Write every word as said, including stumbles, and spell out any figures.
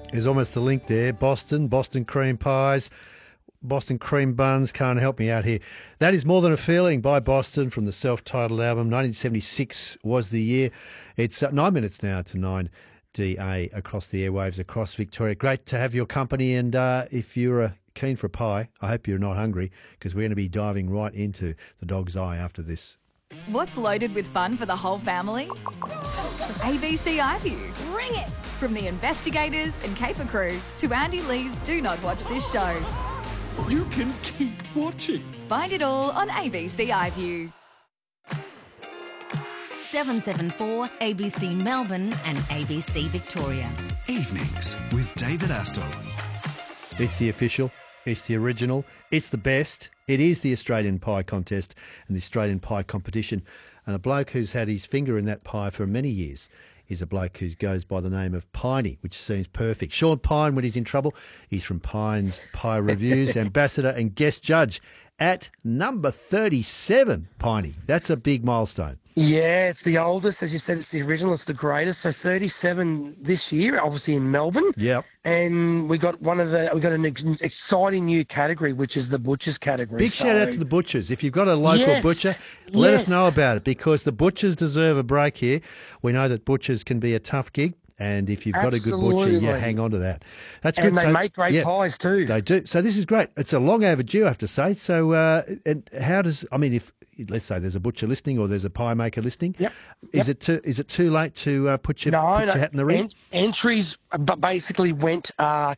There's almost the link there. Boston, Boston cream pies, Boston cream buns. Can't help me out here. That is More Than a Feeling by Boston from the self-titled album. nineteen seventy-six was the year. It's uh, nine minutes now to nine D A across the airwaves, across Victoria. Great to have your company. And uh, if you're uh, keen for a pie, I hope you're not hungry, because we're going to be diving right into the dog's eye after this. What's loaded with fun for the whole family? A B C iView. Bring it! From the investigators and caper crew to Andy Lee's Do Not Watch This Show. You can keep watching. Find it all on A B C iView. seven seven four A B C Melbourne and A B C Victoria. Evenings with David Astle. It's the official, it's the original, it's the best. It is the Australian Pie Contest and the Australian Pie Competition. And a bloke who's had his finger in that pie for many years is a bloke who goes by the name of Piney, which seems perfect. Sean Pine, when he's in trouble, he's from Pine's Pie Reviews, ambassador and guest judge at number thirty-seven, Piney. That's a big milestone. Yeah, it's the oldest. As you said, it's the original. It's the greatest. So thirty-seven this year, obviously in Melbourne. Yep. And we got one of the we got an ex- exciting new category, which is the butchers category. Big so, shout out to the butchers. If you've got a local Yes, butcher, let yes. us know about it, because the butchers deserve a break here. We know that butchers can be a tough gig. And if you've got a good butcher, yeah, Absolutely. hang on to that. That's And good. they So, make great yeah, pies too. They do. So this is great. It's a long overdue, I have to say. So, uh, and how does? I mean, if let's say there's a butcher listening or there's a pie maker listening, Yep. Is Yep. it too is it too late to uh, put your No, put no. your hat in the ring? En- entries, but basically went uh,